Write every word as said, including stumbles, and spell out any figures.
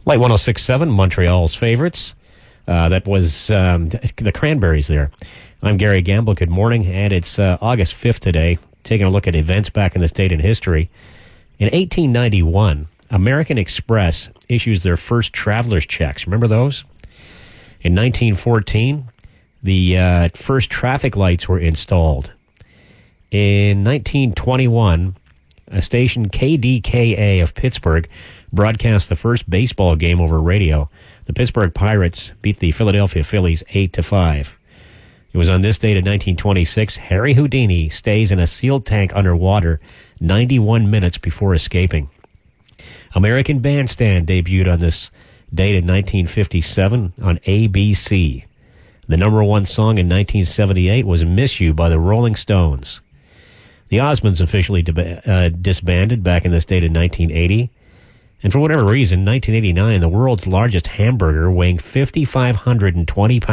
Light one oh six point seven, Montreal's favorites. Uh, that was um, the Cranberries there. I'm Gary Gamble. Good morning. And it's uh, August fifth today, taking a look at events back in this date in history. In eighteen ninety-one, American Express issues their first traveler's checks. Remember those? In nineteen fourteen, the uh, first traffic lights were installed. In nineteen twenty-one, a station K D K A of Pittsburgh broadcast the first baseball game over radio. The Pittsburgh Pirates beat the Philadelphia Phillies eight to five. It was on this date in nineteen twenty-six, Harry Houdini stays in a sealed tank underwater ninety-one minutes before escaping. American Bandstand debuted on this date in nineteen fifty-seven on A B C. The number one song in nineteen seventy-eight was Miss You by the Rolling Stones. The Osmonds officially deba- uh, disbanded back in this date in nineteen eighty. And for whatever reason, nineteen eighty-nine, the world's largest hamburger weighing five thousand five hundred twenty pounds